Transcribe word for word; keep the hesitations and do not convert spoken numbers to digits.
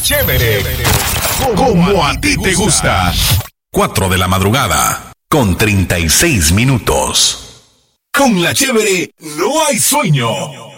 Chévere, como a ti te gusta. Cuatro de la madrugada, con treinta y seis minutos. Con La Chévere no hay sueño.